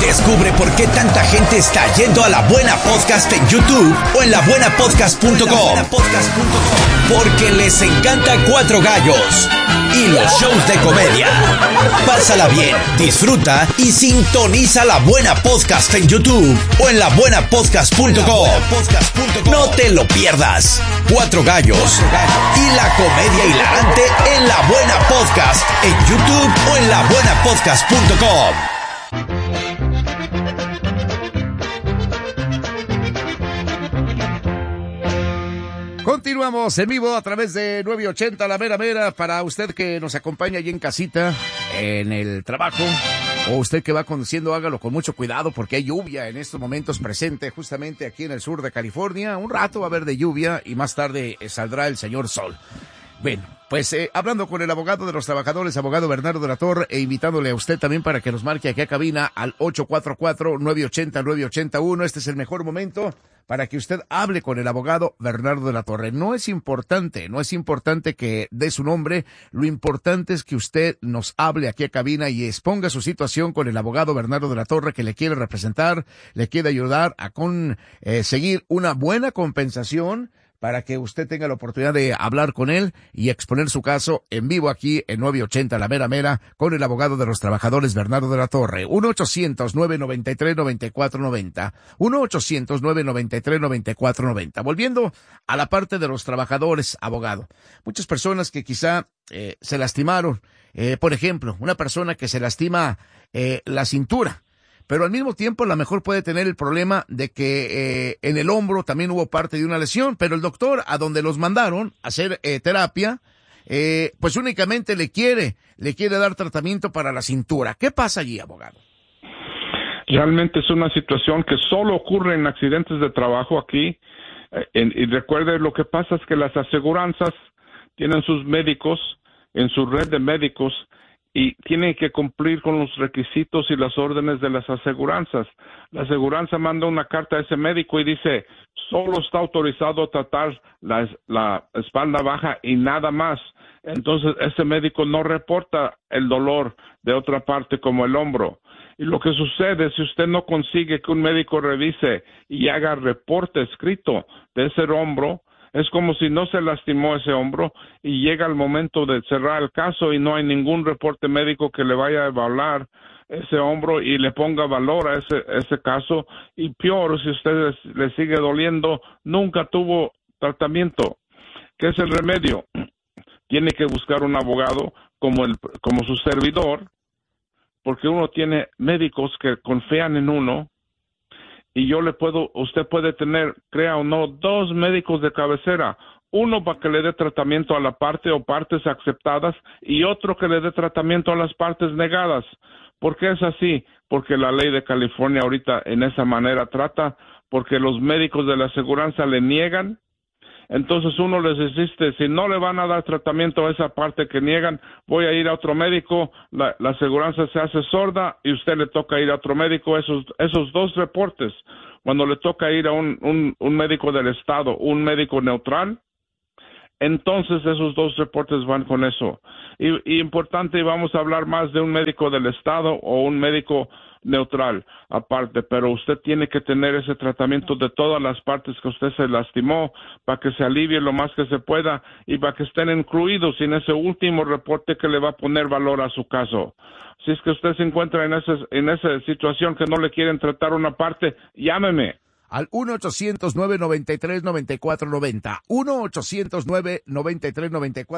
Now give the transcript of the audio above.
Descubre por qué tanta gente está yendo a La Buena Podcast en YouTube o en labuenapodcast.com. Porque les encanta Cuatro Gallos y los shows de comedia. Pásala bien, disfruta y sintoniza La Buena Podcast en YouTube o en labuenapodcast.com. No te lo pierdas. Cuatro Gallos y la comedia hilarante en La Buena Podcast en YouTube o en labuenapodcast.com. Continuamos en vivo a través de 980 La Mera Mera para usted que nos acompaña allí en casita, en el trabajo, o usted que va conduciendo, hágalo con mucho cuidado porque hay lluvia en estos momentos presente justamente aquí en el sur de California. Un rato va a haber de lluvia y más tarde saldrá el señor sol. Bueno, pues hablando con el abogado de los trabajadores, abogado Bernardo de la Torre, e invitándole a usted también para que nos marque aquí a cabina al 844-980-981. Este es el mejor momento para que usted hable con el abogado Bernardo de la Torre. No es importante que dé su nombre, lo importante es que usted nos hable aquí a cabina y exponga su situación con el abogado Bernardo de la Torre, que le quiere representar, le quiere ayudar a conseguir una buena compensación para que usted tenga la oportunidad de hablar con él y exponer su caso en vivo aquí en 980 La Mera Mera con el abogado de los trabajadores Bernardo de la Torre. 1-800-993-9490. 1-800-993-9490. Volviendo a la parte de los trabajadores, abogado. Muchas personas que quizá se lastimaron. Por ejemplo, una persona que se lastima la cintura, pero al mismo tiempo a lo mejor puede tener el problema de que en el hombro también hubo parte de una lesión, pero el doctor a donde los mandaron a hacer terapia, pues únicamente le quiere dar tratamiento para la cintura. ¿Qué pasa allí, abogado? Realmente es una situación que solo ocurre en accidentes de trabajo aquí, y recuerde, lo que pasa es que las aseguranzas tienen sus médicos en su red de médicos y tienen que cumplir con los requisitos y las órdenes de las aseguranzas. La aseguranza manda una carta a ese médico y dice, solo está autorizado a tratar la espalda baja y nada más. Entonces, ese médico no reporta el dolor de otra parte como el hombro. Y lo que sucede, si usted no consigue que un médico revise y haga reporte escrito de ese hombro, es como si no se lastimó ese hombro y llega el momento de cerrar el caso y no hay ningún reporte médico que le vaya a evaluar ese hombro y le ponga valor a ese caso. Y peor, si usted le sigue doliendo, nunca tuvo tratamiento. ¿Qué es el remedio? Tiene que buscar un abogado como su servidor, porque uno tiene médicos que confían en uno. Y usted puede tener, crea o no, 2 médicos de cabecera, uno para que le dé tratamiento a la parte o partes aceptadas y otro que le dé tratamiento a las partes negadas. ¿Por qué es así? Porque la ley de California ahorita en esa manera trata, porque los médicos de la aseguranza le niegan. Entonces uno les insiste, si no le van a dar tratamiento a esa parte que niegan, voy a ir a otro médico, la aseguranza se hace sorda y usted le toca ir a otro médico. Esos 2 reportes, cuando le toca ir a un médico del estado, un médico neutral, entonces esos 2 reportes van con eso. Y importante, vamos a hablar más de un médico del estado o un médico neutral aparte, pero usted tiene que tener ese tratamiento de todas las partes que usted se lastimó para que se alivie lo más que se pueda y para que estén incluidos en ese último reporte que le va a poner valor a su caso. Si es que usted se encuentra en esa situación que no le quieren tratar una parte, llámeme. Al 1-800-993-9490. 1-800-993-9490.